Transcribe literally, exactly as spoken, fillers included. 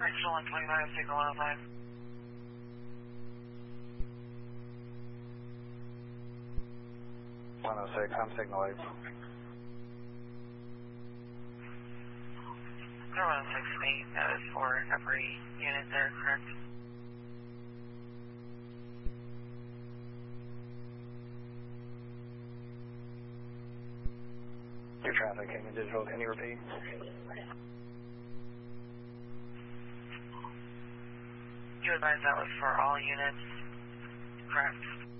Correctional one twenty-nine, signal one oh five. one oh six, I'm signal eight. Clear one oh six eight, that is for every unit there, correct? Your traffic came in digital, can you repeat? You advised that was for all units, correct?